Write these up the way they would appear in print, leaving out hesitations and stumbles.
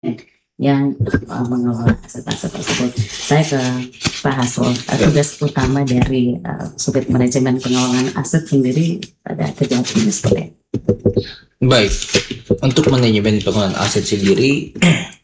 yang mengelola aset-aset tersebut. Saya ke Pak Hasrul, tugas utama dari Subdit Manajemen Pengelolaan Aset sendiri pada kegiatannya seperti apa? Baik, untuk manajemen pengelolaan aset sendiri,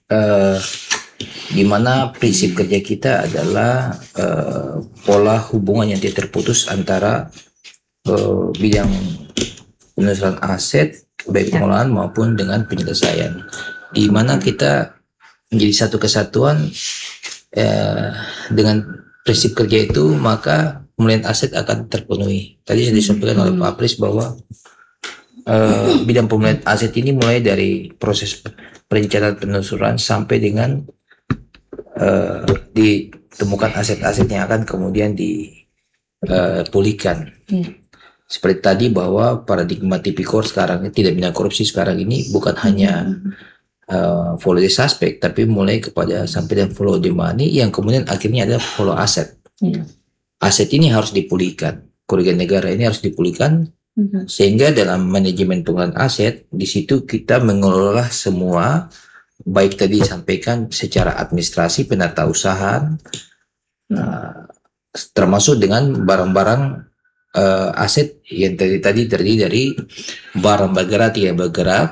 di mana prinsip kerja kita adalah pola hubungan yang tidak terputus antara bidang penyelesaian aset, baik pengelolaan maupun dengan penyelesaian, di mana kita menjadi satu kesatuan dengan prinsip kerja itu, maka pemulihan aset akan terpenuhi. Tadi sudah disampaikan oleh Pak Apris bahwa bidang pemulihan aset ini mulai dari proses perencanaan penelusuran sampai dengan ditemukan aset-aset yang akan kemudian dipulihkan. Seperti tadi bahwa paradigma tipikor sekarang ini, tidak bidang korupsi sekarang ini bukan hanya follow the suspect, tapi mulai kepada sampai dan follow the money, yang kemudian akhirnya adalah follow aset. Aset ini harus dipulihkan, kerugian negara ini harus dipulihkan, sehingga dalam manajemen pengelolaan aset di situ kita mengelola semua, baik tadi disampaikan secara administrasi penatausahaan, termasuk dengan barang-barang aset yang tadi terdiri dari barang bergerak, tidak bergerak,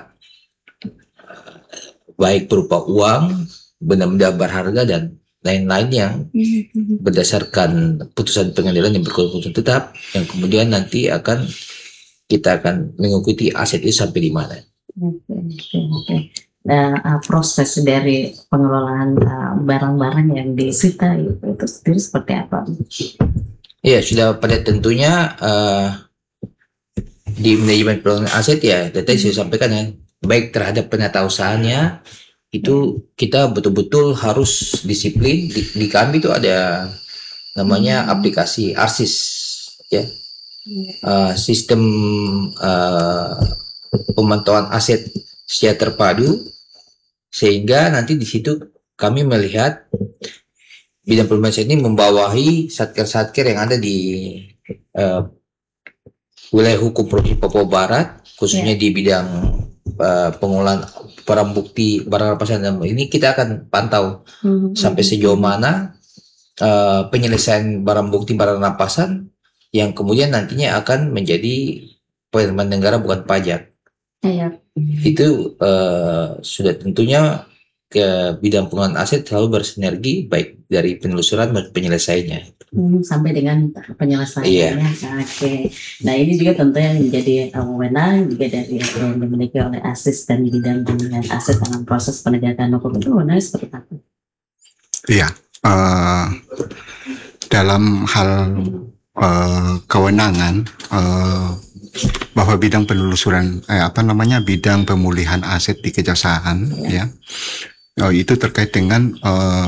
baik berupa uang, benda-benda berharga, dan lain-lain yang berdasarkan putusan pengadilan yang berkualitas tetap, yang kemudian nanti kita akan mengikuti aset itu sampai di mana. Nah, proses dari pengelolaan barang-barang yang disita itu sendiri seperti apa? Ya, sudah pada tentunya di manajemen pengelolaan aset ya, tadi saya sampaikan ya, baik terhadap penatausahaannya itu kita betul-betul harus disiplin. Di kami itu ada namanya aplikasi ARSIS ya, sistem pemantauan aset secara terpadu, sehingga nanti di situ kami melihat bidang pemulihan aset ini membawahi satker-satker yang ada di wilayah hukum Provinsi Papua Barat, khususnya di bidang pengolahan barang bukti, barang rampasan, dan ini kita akan pantau sampai sejauh mana penyelesaian barang bukti, barang rampasan yang kemudian nantinya akan menjadi penerimaan negara bukan pajak. Itu sudah tentunya ke bidang pengelolaan aset selalu bersinergi baik dari penelusuran maupun penyelesaiannya sampai dengan penyelesaiannya. Oke. Nah, ini juga tentunya menjadi wewenang juga dari yang dimiliki oleh ASIS dan bidang pemulihan aset dalam proses penegakan hukum itu wewenang seperti apa? Iya, dalam hal kewenangan bahwa bidang penelusuran bidang pemulihan aset di kejaksaan ya, itu terkait dengan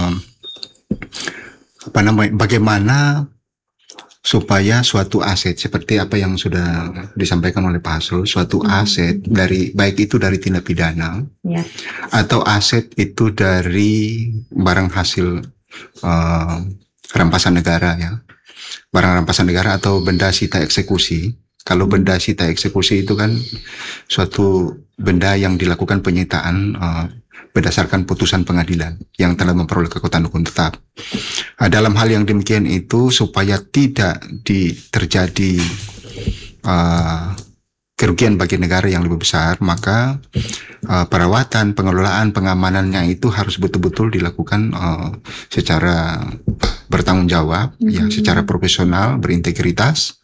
bagaimana supaya suatu aset seperti apa yang sudah disampaikan oleh Pak Hasrul, suatu aset dari baik itu dari tindak pidana atau aset itu dari barang hasil rampasan negara ya, barang rampasan negara atau benda sita eksekusi. Kalau benda sita eksekusi itu kan suatu benda yang dilakukan penyitaan berdasarkan putusan pengadilan yang telah memperoleh kekuatan hukum tetap. Dalam hal yang demikian itu, supaya tidak terjadi kerugian bagi negara yang lebih besar, maka perawatan, pengelolaan, pengamanannya itu harus betul-betul dilakukan secara bertanggung jawab, ya, secara profesional, berintegritas,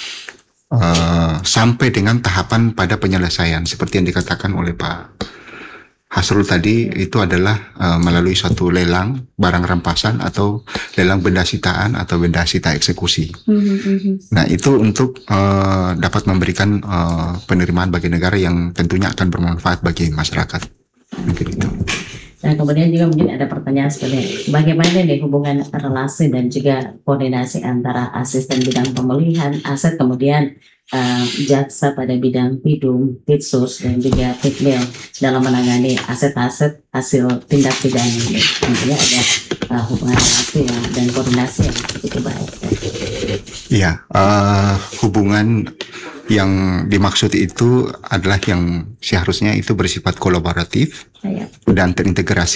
sampai dengan tahapan pada penyelesaian seperti yang dikatakan oleh Pak Hasrul tadi, itu adalah melalui suatu lelang barang rampasan atau lelang benda sitaan atau benda sita eksekusi. Nah, itu untuk dapat memberikan penerimaan bagi negara yang tentunya akan bermanfaat bagi masyarakat. Mungkin itu. Nah, kemudian juga mungkin ada pertanyaan seperti bagaimana nih hubungan relasi dan juga koordinasi antara asisten bidang pemulihan aset, kemudian jaksa pada bidang pidum, pitsus, dan juga pitmil dalam menangani aset-aset hasil tindak pidana ini. Tentunya ada hubungan relasi dan koordinasi yang cukup baik. Iya, hubungan Yang dimaksud itu adalah yang seharusnya itu bersifat kolaboratif Ya. dan terintegrasi